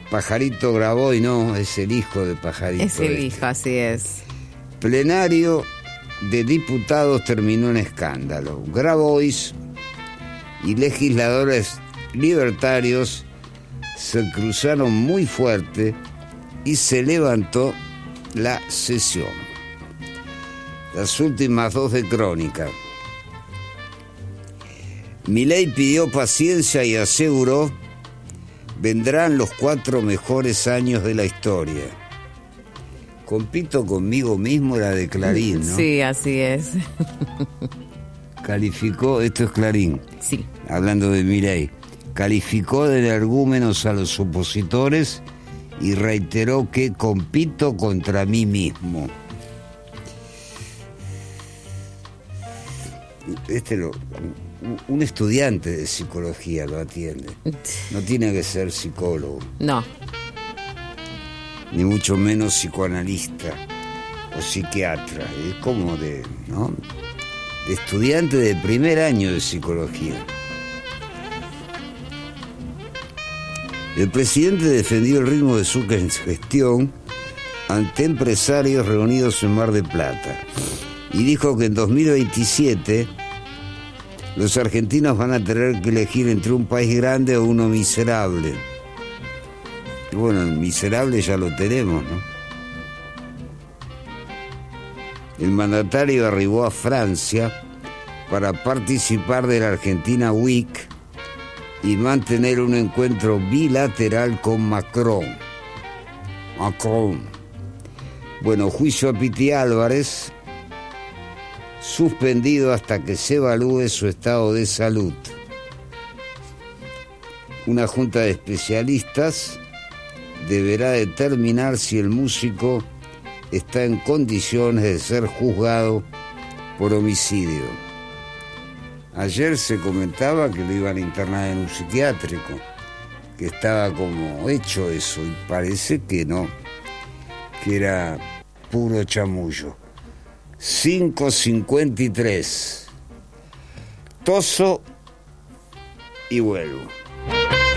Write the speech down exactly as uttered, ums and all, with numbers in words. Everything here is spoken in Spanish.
Pajarito Grabois, no, es el hijo de Pajarito. Es el este. hijo, así es. Plenario de diputados terminó en escándalo. Grabois y legisladores libertarios se cruzaron muy fuerte y se levantó la sesión. Las últimas dos de Crónica. Milei pidió paciencia y aseguró: vendrán los cuatro mejores años de la historia. Compito conmigo mismo, la de Clarín, ¿no? Sí, así es. Calificó, esto es Clarín, Sí. hablando de Milei, calificó de energúmenos a los opositores y reiteró que compito contra mí mismo. Este lo, un estudiante de psicología lo atiende. No tiene que ser psicólogo, No. ni mucho menos psicoanalista o psiquiatra. Es como de, ¿no?, de estudiante de primer año de psicología. El presidente defendió el ritmo de su gestión ante empresarios reunidos en Mar del Plata y dijo que en dos mil veintisiete los argentinos van a tener que elegir entre un país grande o uno miserable. Y bueno, el miserable ya lo tenemos, ¿no? El mandatario arribó a Francia para participar de la Argentina Week y mantener un encuentro bilateral con Macron. Macron. Bueno, juicio a Piti Álvarez, suspendido hasta que se evalúe su estado de salud. Una junta de especialistas deberá determinar si el músico está en condiciones de ser juzgado por homicidio. Ayer se comentaba que lo iban a internar en un psiquiátrico, que estaba como hecho eso, y parece que no, que era puro chamullo. cinco cincuenta y tres. Toso y vuelvo.